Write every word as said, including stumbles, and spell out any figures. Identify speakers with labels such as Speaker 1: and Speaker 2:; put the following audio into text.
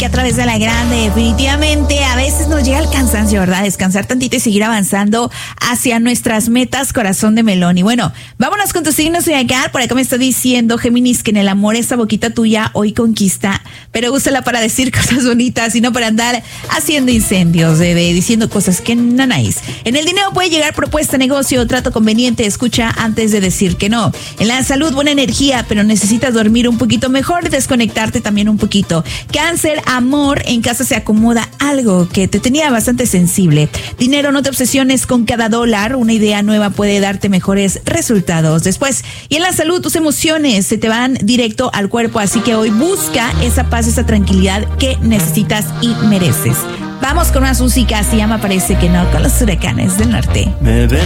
Speaker 1: a través de La Grande. Definitivamente a veces nos llega el cansancio, ¿verdad? Descansar tantito y seguir avanzando hacia nuestras metas, corazón de melón. Y bueno, vámonos con tu signo zodiacal. Por acá me está diciendo, Géminis, que en el amor esa boquita tuya hoy conquista, pero úsala para decir cosas bonitas y no para andar haciendo incendios, bebé, diciendo cosas que no nice. En el dinero puede llegar propuesta, negocio, trato conveniente. Escucha antes de decir que no. En la salud, buena energía, pero necesitas dormir un poquito mejor, desconectarte también un poquito. Cáncer, amor, en casa se acomoda algo que te tenía bastante sensible. Dinero, no te obsesiones con cada dólar, una idea nueva puede darte mejores resultados después. Y en la salud, tus emociones se te van directo al cuerpo, así que hoy busca esa paz, esa tranquilidad que necesitas y mereces. Vamos con más música, se llama Parece que no, con los Huracanes del Norte.
Speaker 2: Bebé.